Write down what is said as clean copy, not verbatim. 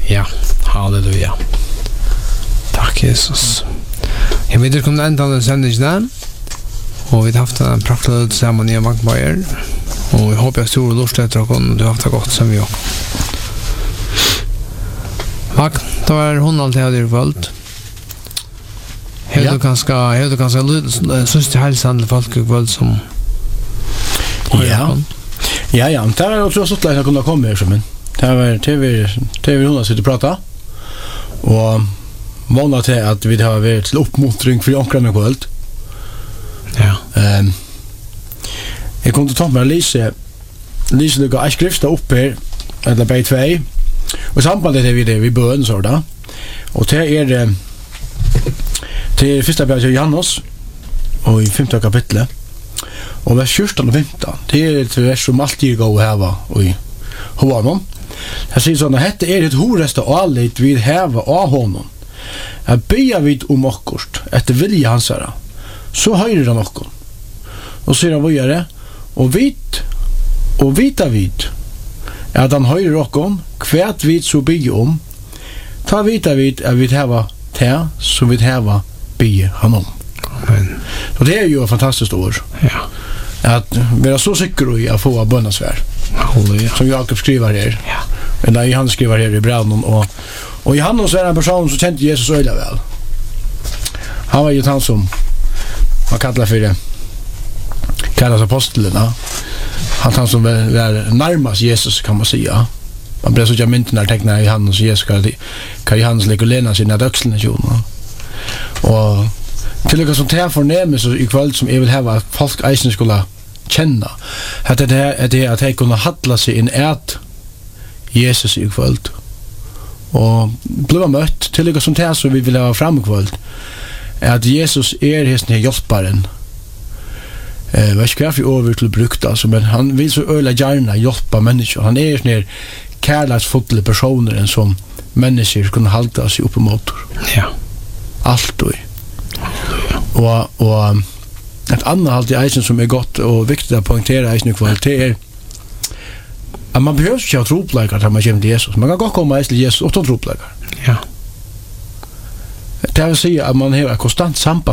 Ja, halleluja. Takk, Jesus. Jeg vet ikke om det enda den sendingen, og vi har haft en praktisk sammen i Magmeier, og vi håper jeg stor lort etter dere, og du har haft det godt som vi også. Mag, det var hun alltid hadde i kveld. Har du kanskje synes til helsen til folk i kveld som Ja, det var også så slett jeg kunne komme her, men det var TV hun har sittet og pratet, og måned til at vi har vært til oppmuntring for omkring kveld. Ja. Jeg kom til å ta med å lese lykke en skrift opp her, eller bei 2, og sambandet er vi bøn, så da. Og det til første brev til Johannes, og i 5. kapitlet, og vers 14 og 15, det er et vers som alltid går å heve i honom. Det sier sånn, dette er et horeste alit vid heve av honom. Jeg bygger vid om okkurst, etter vilje hans herre, så høyrer han okkur. Og sier han videre, og vita vid, at han høyrer okkur, kvært vid så bygger om, ta vita vid at vi heva te, så vi heva bygger han om. Amen. Og det er jo et fantastisk ord. Ja. At vi er så sikre i å få bønnesvær. Halleluja. Som Jakob skriver her. Ja. Eller Johannes skriver her i brevnen. Og Johannes var en person som kjente Jesus øyla vel. Han var jo han som man kallar for kallas apostelen. Han som var nærmast Jesus, kan man säga. Man ble så ikke mynten der tekner Johannes og Jesus, hva Johannes legger lena sine døkslene. Og til noe som det fornemmes i kveld som jeg vil heve at folk eisen skulle kjenne, at det er at jeg kunne hadla seg inn et Jesus i kveld. Og ble møtt til noe som det som vi vil heve frem i kveld, at Jesus er hesten her hjelparen. Jeg vet ikke hva for over til brukt, altså, men han vil så øyla gjerne hjelpe mennesker. Han er sånne kærlighetsfulle personer som mennesker kunne halda seg oppe mot. Ja. Alt og og et annet halt i eisen som er godt og viktig å poengtere eisen i kvalitet er at man behøver ikke ha tropleikar til man kommer til Jesus. Man kan godt komme eisen til Jesus uten tropleikar. Ja. Det vil si at man har et konstant samband